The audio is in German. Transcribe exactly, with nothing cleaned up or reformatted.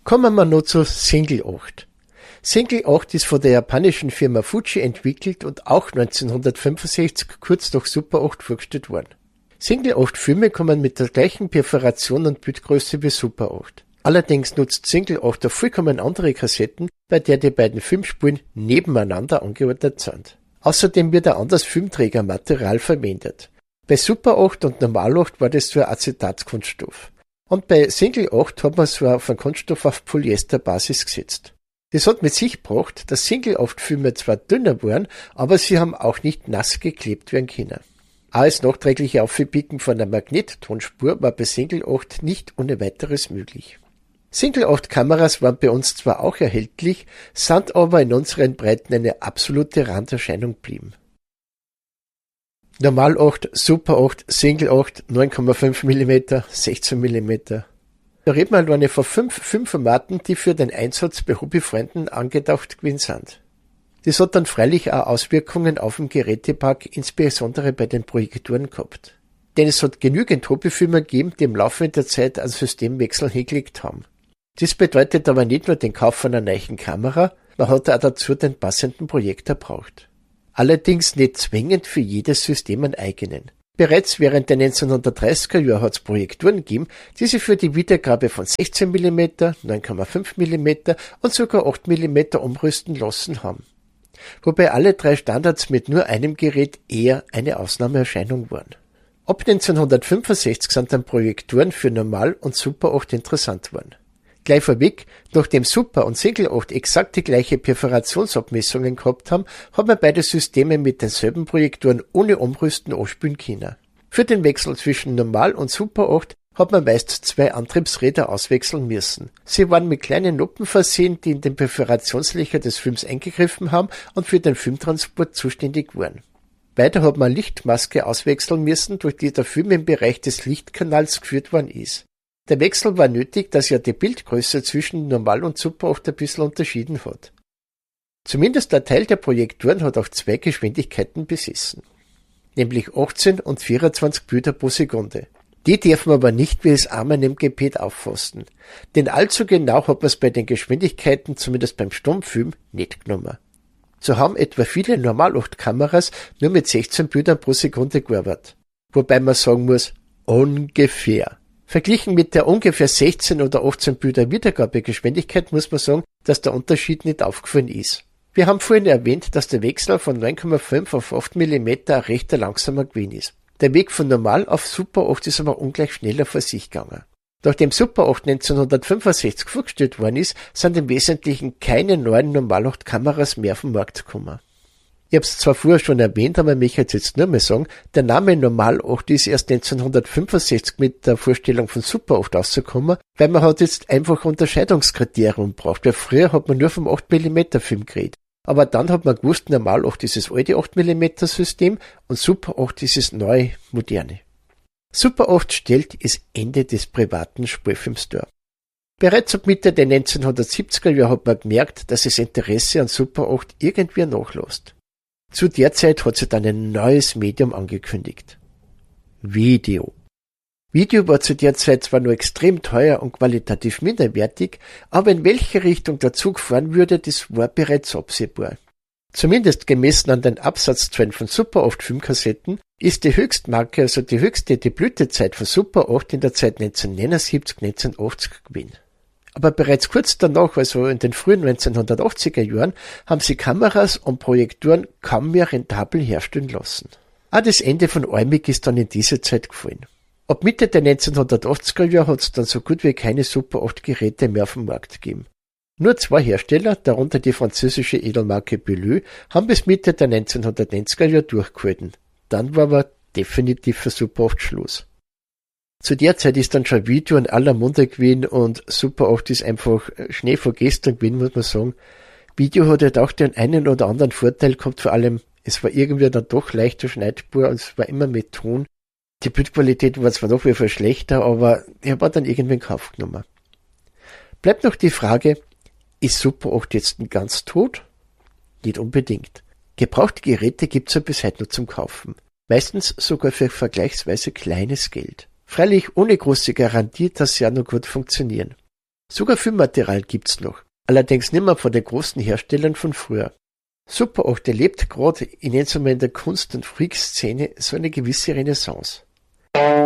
Kommen wir noch zu Single acht. Single acht ist von der japanischen Firma Fuji entwickelt und auch neunzehnhundertfünfundsechzig kurz nach Super acht vorgestellt worden. Single acht Filme kommen mit der gleichen Perforation und Bildgröße wie Super acht. Allerdings nutzt Single acht eine vollkommen andere Kassetten, bei der die beiden Filmspulen nebeneinander angeordnet sind. Außerdem wird ein anderes Filmträgermaterial verwendet. Bei Super acht und Normal acht war das so ein Acetatkunststoff. Und bei Single acht hat man so auf einen Kunststoff auf Polyesterbasis gesetzt. Das hat mit sich gebracht, dass Single acht Filme zwar dünner waren, aber sie haben auch nicht nass geklebt werden können. Auch das nachträgliche Aufpicken von einer Magnettonspur war bei Single acht nicht ohne weiteres möglich. Single acht Kameras waren bei uns zwar auch erhältlich, sind aber in unseren Breiten eine absolute Randerscheinung blieben. Normal acht, Super acht, Single acht, neun Komma fünf Millimeter, sechzehn Millimeter. Da reden wir alleine von fünf Filmformaten, die für den Einsatz bei Hobbyfreunden angedacht gewesen sind. Das hat dann freilich auch Auswirkungen auf den Gerätepark, insbesondere bei den Projektoren gehabt. Denn es hat genügend Hobbyfilmer gegeben, die im Laufe der Zeit einen Systemwechsel hingelegt haben. Das bedeutet aber nicht nur den Kauf von einer neuen Kamera, man hat auch dazu den passenden Projektor braucht. Allerdings nicht zwingend für jedes System einen eigenen. Bereits während der neunzehnhundertdreißiger Jahre hat es Projektoren gegeben, die sich für die Wiedergabe von sechzehn Millimeter, neun Komma fünf Millimeter und sogar acht Millimeter umrüsten lassen haben. Wobei alle drei Standards mit nur einem Gerät eher eine Ausnahmeerscheinung waren. Ab neunzehnhundertfünfundsechzig sind dann Projektoren für Normal und Super acht interessant worden. Gleich vorweg, nachdem Super und Single acht exakt die gleiche Perforationsabmessungen gehabt haben, hat man beide Systeme mit denselben Projektoren ohne Umrüsten anspielen können. Für den Wechsel zwischen Normal und Super acht hat man meist zwei Antriebsräder auswechseln müssen. Sie waren mit kleinen Noppen versehen, die in den Perforationslöcher des Films eingegriffen haben und für den Filmtransport zuständig waren. Weiter hat man Lichtmaske auswechseln müssen, durch die der Film im Bereich des Lichtkanals geführt worden ist. Der Wechsel war nötig, dass ja die Bildgröße zwischen Normal und Super acht ein bisschen unterschieden hat. Zumindest der Teil der Projektoren hat auch zwei Geschwindigkeiten besessen, nämlich achtzehn und vierundzwanzig Bilder pro Sekunde. Die dürfen aber nicht wie das Amen im Gebet auffassen, denn allzu genau hat man es bei den Geschwindigkeiten, zumindest beim Stummfilm, nicht genommen. So haben etwa viele Normal acht Kameras nur mit sechzehn Bildern pro Sekunde gearbeitet, wobei man sagen muss, ungefähr. Verglichen mit der ungefähr sechzehn oder achtzehn Bilder Wiedergabegeschwindigkeit muss man sagen, dass der Unterschied nicht aufgefallen ist. Wir haben vorhin erwähnt, dass der Wechsel von neun Komma fünf auf acht Millimeter ein recht langsamer gewesen ist. Der Weg von Normal auf Super acht ist aber ungleich schneller vor sich gegangen. Nachdem Super acht neunzehnhundertfünfundsechzig vorgestellt worden ist, sind im Wesentlichen keine neuen Normal acht Kameras mehr auf den Markt gekommen. Ich habe es zwar vorher schon erwähnt, aber ich möchte jetzt nur mal sagen, der Name Normal acht ist erst neunzehnhundertfünfundsechzig mit der Vorstellung von Super acht rausgekommen, weil man hat jetzt einfach Unterscheidungskriterium braucht, weil früher hat man nur vom acht Millimeter Film geredet. Aber dann hat man gewusst, Normal acht ist das alte acht Millimeter System und Super acht ist das neue, moderne. Super acht stellt das Ende des privaten Spielfilms dar. Bereits ab Mitte der neunzehnhundertsiebziger Jahre hat man gemerkt, dass das Interesse an Super acht irgendwie nachlässt. Zu der Zeit hat sich dann ein neues Medium angekündigt. Video. Video war zu der Zeit zwar nur extrem teuer und qualitativ minderwertig, aber in welche Richtung der Zug fahren würde, das war bereits absehbar. Zumindest gemessen an den Absatzzahlen von Super acht Filmkassetten ist die Höchstmarke, also die höchste die Blütezeit von Super acht in der Zeit neunzehnhundertneunundsiebzig bis neunzehnhundertachtzig gewesen. Aber bereits kurz danach, also in den frühen neunzehnhundertachtziger Jahren, haben sie Kameras und Projektoren kaum mehr rentabel herstellen lassen. Auch das Ende von Oymig ist dann in diese Zeit gefallen. Ab Mitte der neunzehnhundertachtziger Jahre hat es dann so gut wie keine Super acht Geräte mehr auf dem Markt gegeben. Nur zwei Hersteller, darunter die französische Edelmarke Belue, haben bis Mitte der neunzehnhundertneunziger Jahre durchgehalten. Dann war aber definitiv für Super acht Schluss. Zu der Zeit ist dann schon Video in aller Munde gewesen und Super acht ist einfach Schnee vor gestern gewesen, muss man sagen. Video hat halt auch den einen oder anderen Vorteil gehabt, vor allem, es war irgendwie dann doch leichter schneidbar und es war immer mit Ton. Die Bildqualität war zwar noch wie viel schlechter, aber ich habe dann irgendwie in Kauf genommen. Bleibt noch die Frage, ist Super acht jetzt ganz tot? Nicht unbedingt. Gebrauchte Geräte gibt's ja bis heute nur zum Kaufen. Meistens sogar für vergleichsweise kleines Geld. Freilich ohne große Garantie, dass sie ja noch gut funktionieren. Sogar Filmmaterial gibt's noch. Allerdings nicht mehr von den großen Herstellern von früher. Super acht erlebt gerade, ich nenne es mal in der Kunst- und Freak-Szene, so eine gewisse Renaissance.